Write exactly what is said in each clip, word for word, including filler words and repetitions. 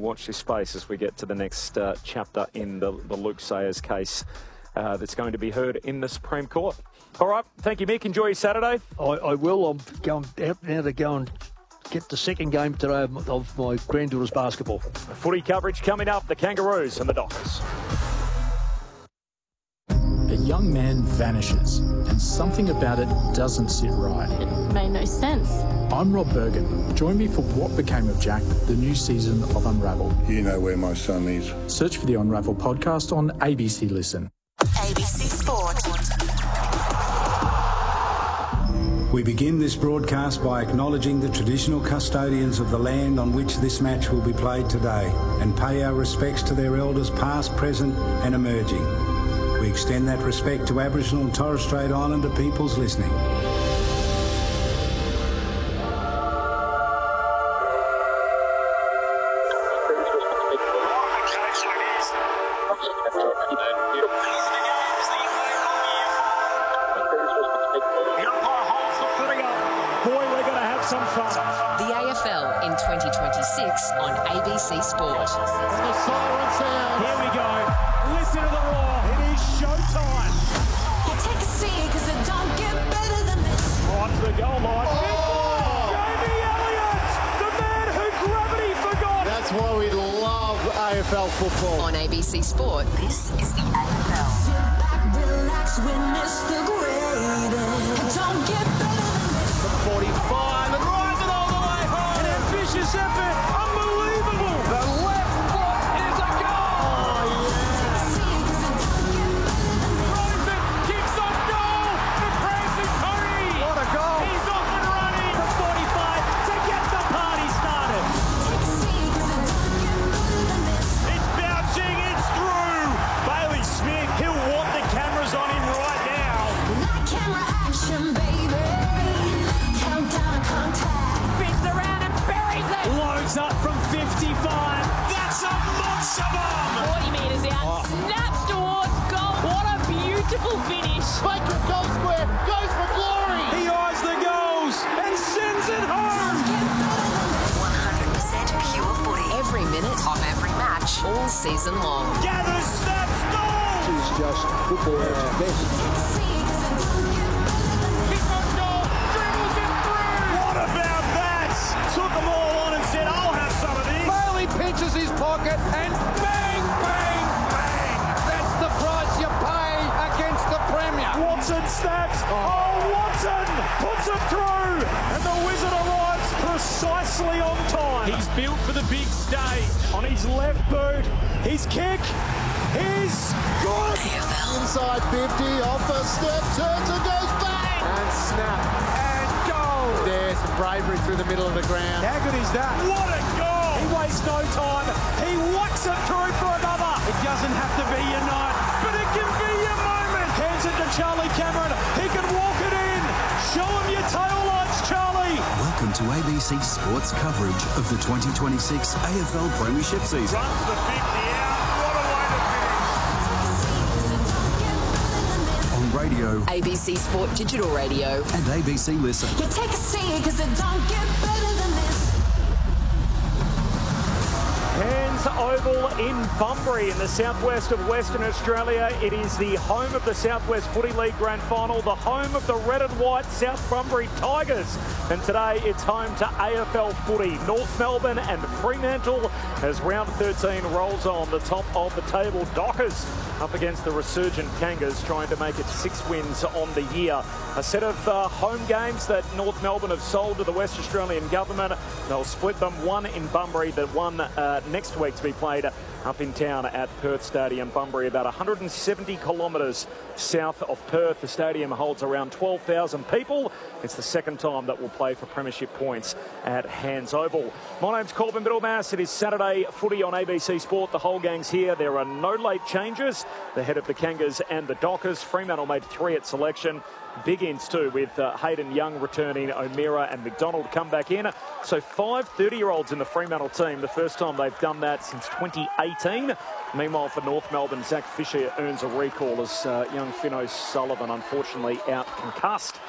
watch this space as we get to the next uh, chapter in the, the Luke Sayers case uh, that's going to be heard in the Supreme Court. All right, thank you, Mick. Enjoy your Saturday. I, I will. I'm going out now to go and get the second game today of, of my granddaughter's basketball. Footy coverage coming up, the Kangaroos and the Dockers. A young man vanishes, and something about it doesn't sit right. It made no sense. I'm Rob Bergen. Join me for What Became of Jack, the new season of Unravel. You know where my son is. Search for the Unravel podcast on A B C Listen. A B C Sport. We begin this broadcast by acknowledging the traditional custodians of the land on which this match will be played today and pay our respects to their elders past, present and emerging. We extend that respect to Aboriginal and Torres Strait Islander peoples listening. The A F L in twenty twenty-six on A B C Sport. Here we go. Listen to the roar. It is showtime. You take a seat because it don't get better than this. Right to the goal line. Oh! Jamie Elliott, the man who gravity forgot. That's why we love A F L football. On A B C Sport, this is the A F L. Sit back, relax, witness the greatest. It don't get better than this. forty-five and drives it all the way home. An ambitious effort. Unbelievable. The left foot is a goal. Oh, yeah. Throws it, kicks on goal. And Francis Curry. What a goal. He's off and running. The forty-five to get the party started. It's bouncing. It's through. Bailey Smith. He'll want the cameras on him right now. Like camera action, baby. Countdown and contact. Spins around and buries it. Loads up from fifty-five. That's a monster bomb. forty metres out. Snaps towards goal. What a beautiful finish. Baker goal square. Goes for glory. He eyes the goals and sends it home. one hundred percent pure footy. Every minute of every match, all season long. Gathers, snaps, goal. It's just football at its best. Kick on goal. Dribbles it through. What about that? Took them all on and said, I'll have some of this. Bailey pinches his pocket and bang, bang, bang. That's the price you pay against the Premier. Watson snaps. Oh, Watson puts it through. And the Wizard arrives precisely on time. He's built for the big stage. On his left boot, his kick is good. Inside fifty, off a step, turns and goes bang. And snap. And goal. There's some bravery through the middle of the ground. How good is that? What a goal. He wastes no time. He whacks it through for another. It doesn't have to be your night, but it can be your moment. Hands it to Charlie Cameron. He can walk it in. Show him your tail lights, Charlie. Welcome to A B C Sports coverage of the twenty twenty-six A F L Premiership season. Runs the fifty out. What a way to finish. On radio A B C Sport Digital Radio. and A B C Listen. You take a seat because it don't get better than this. Cairns Oval in Bunbury in the southwest of Western Australia. It is the home of the Southwest Footy League Grand Final, the home of the red and white South Bunbury Tigers. And today it's home to A F L footy. North Melbourne and Fremantle as round thirteen rolls on. The top of the table, Dockers up against the resurgent Kangas, trying to make it six wins on the year. A set of uh, home games that North Melbourne have sold to the West Australian government. They'll split them, one in Bunbury, the one uh, next week to be played up in town at Perth Stadium. Bunbury, about one hundred seventy kilometres south of Perth. The stadium holds around twelve thousand people. It's the second time that we'll play for premiership points at Hands Oval. My name's Corbin Middlemass. It is Saturday footy on A B C Sport. The whole gang's here. There are no late changes. The head of the Kangas and the Dockers. Fremantle made three at selection. Big ins too, with uh, Hayden Young returning, O'Meara and McDonald come back in. So five thirty-year-olds in the Fremantle team, the first time they've done that since twenty eighteen. Meanwhile, for North Melbourne, Zach Fisher earns a recall as uh, young Finn O'Sullivan, unfortunately, out concussed.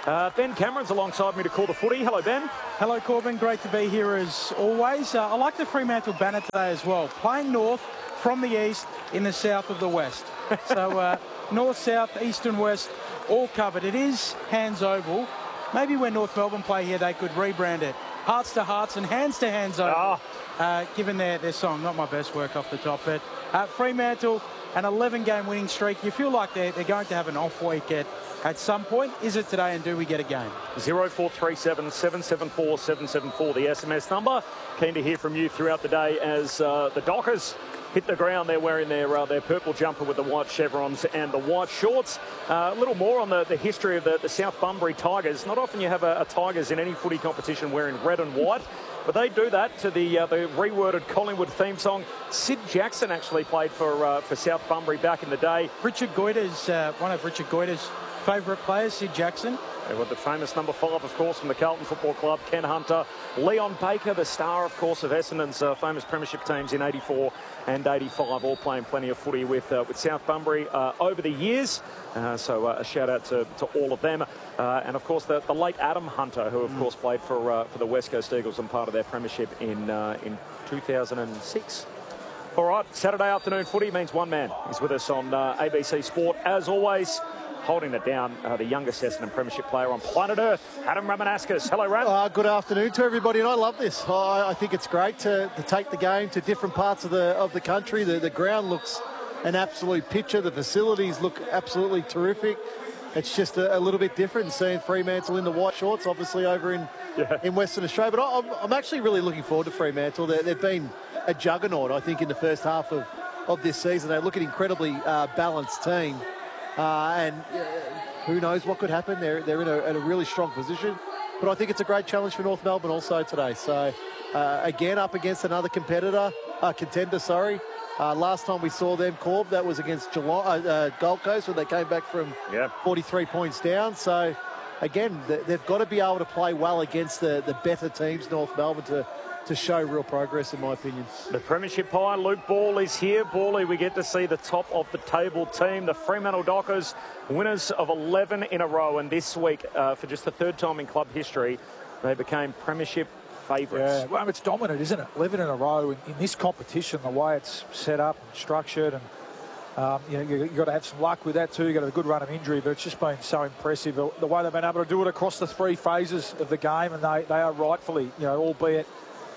Uh, Ben Cameron's alongside me to call the footy. Hello, Ben. Hello, Corbin. Great to be here as always. Uh, I like the Fremantle banner today as well. Playing north from the east in the south of the west. So uh, north, south, east and west, all covered. It is Hands Oval. Maybe when North Melbourne play here, they could rebrand it. Hearts to Hearts and Hands to Hands Oval. Oh. Uh, given their, their song, not my best work off the top. But uh, Fremantle, an eleven game winning streak. You feel like they're, they're going to have an off week at, at some point. Is it today, and do we get a game? zero four three seven, seven seven four, seven seven four, the S M S number. Keen to hear from you throughout the day as uh, the Dockers hit the ground. They're wearing their uh, their purple jumper with the white chevrons and the white shorts. Uh, a little more on the, the history of the, the South Bunbury Tigers. Not often you have a, a Tigers in any footy competition wearing red and white, but they do that to the uh, the reworded Collingwood theme song. Sid Jackson actually played for uh, for South Bunbury back in the day. Richard Goyder's, uh, one of Richard Goyder's favourite players, Sid Jackson. They've got the famous number five, of course, from the Carlton Football Club, Ken Hunter. Leon Baker, the star, of course, of Essendon's uh, famous premiership teams in eighty-four and eighty-five, all playing plenty of footy with uh, with South Bunbury uh, over the years. Uh, so uh, a shout out to, to all of them. Uh, and, of course, the, the late Adam Hunter, who, of mm. course, played for uh, for the West Coast Eagles and part of their premiership in, uh, in two thousand six. All right, Saturday afternoon footy means one man is with us on uh, A B C Sport. As always, holding it down, uh, the youngest Essendon Premiership player on planet Earth, Adam Ramanauskas. Hello, Ram. Uh, good afternoon to everybody, and I love this. I, I think it's great to, to take the game to different parts of the of the country. The, the ground looks an absolute picture. The facilities look absolutely terrific. It's just a, a little bit different seeing Fremantle in the white shorts, obviously over in yeah. in Western Australia. But I, I'm, I'm actually really looking forward to Fremantle. They, they've been a juggernaut, I think, in the first half of, of this season. They look an incredibly uh, balanced team. Uh, and uh, who knows what could happen. They're, they're in a, in a really strong position. But I think it's a great challenge for North Melbourne also today. So, uh, again, up against another competitor, uh, contender, sorry. Uh, last time we saw them, Corb, that was against Geelong, uh, uh, Gold Coast, when they came back from yeah. forty-three points down. So, again, th- they've got to be able to play well against the, the better teams, North Melbourne, to to show real progress, in my opinion. The Premiership pie, Luke Ball is here. Bally, we get to see the top of the table team. The Fremantle Dockers, winners of eleven in a row, and this week, uh, for just the third time in club history, they became Premiership favourites. Yeah, well, it's dominant, isn't it? eleven in a row in, in this competition, the way it's set up and structured, and um, you know, you, you've got to have some luck with that too. You've got to have a good run of injury, but it's just been so impressive the way they've been able to do it across the three phases of the game, and they, they are rightfully, you know, albeit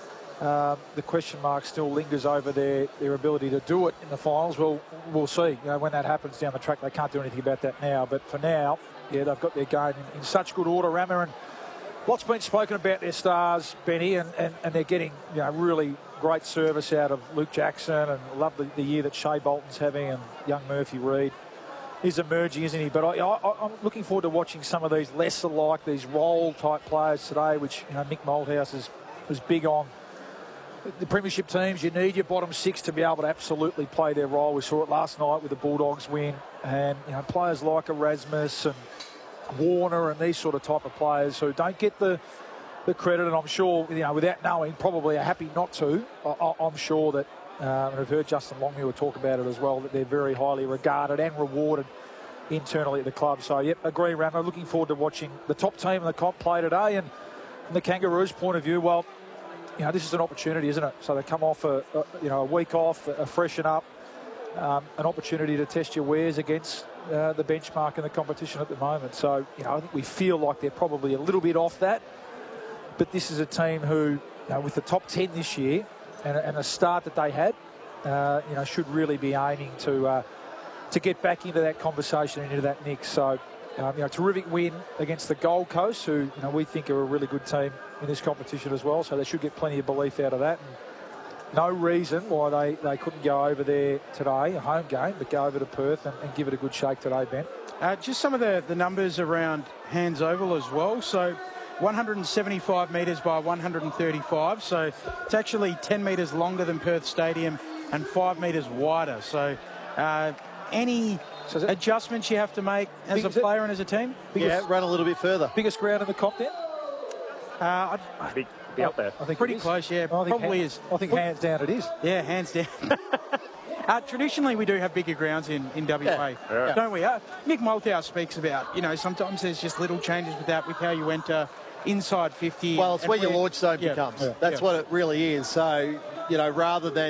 Um, the question mark still lingers over their, their ability to do it in the finals. Well, we'll see. You know, when that happens down the track, they can't do anything about that now. But for now, yeah, they've got their game in, in such good order, Rammer. And lots been spoken about their stars, Benny, and, and, and they're getting, you know, really great service out of Luke Jackson, and love the, the year that Shea Bolton's having, and young Murphy Reid is emerging, isn't he? But I, I, I'm looking forward to watching some of these lesser like these role-type players today, which, you know, Mick Malthouse is, is big on. The premiership teams, you need your bottom six to be able to absolutely play their role. We saw it last night with the Bulldogs win, and you know, players like Erasmus and Warner and these sort of type of players who don't get the the credit, and I'm sure, you know, without knowing, probably are happy not to. I, I'm sure that, um, and I've heard Justin Longmuir talk about it as well, that they're very highly regarded and rewarded internally at the club. So, yep, agree, Ram. I'm looking forward to watching the top team in the comp play today. And from the Kangaroos' point of view, well, you know, this is an opportunity, isn't it? So they come off a, a you know a week off, a, a freshen up, um, an opportunity to test your wares against uh, the benchmark in the competition at the moment. So, you know, I think we feel like they're probably a little bit off that. But this is a team who, you know, with the top ten this year and, and a start that they had, uh, you know, should really be aiming to uh, to get back into that conversation and into that mix. So, um, you know, terrific win against the Gold Coast, who, you know, we think are a really good team in this competition as well, so they should get plenty of belief out of that. And no reason why they, they couldn't go over there today, a home game, but go over to Perth and, and give it a good shake today, Ben. Uh, just some of the, the numbers around Hands Oval as well. So one hundred seventy-five metres by one hundred thirty-five, so it's actually ten metres longer than Perth Stadium and five metres wider. So uh, any so adjustments you have to make as a player and as a team? Biggest, yeah, run a little bit further. Biggest ground in the comp then? Uh, I'd be, be up there. I think pretty close, yeah. I think probably hands, is. I think hands down it is. Yeah, hands down. Uh, traditionally, we do have bigger grounds in, in W A, Yeah. Yeah. don't we? Uh, Nick Malthouse speaks about, you know, sometimes there's just little changes with that, with how you enter inside fifty. Well, it's and where your where- launch zone yeah. becomes. Yeah. That's Yeah. what it really is. So, you know, rather than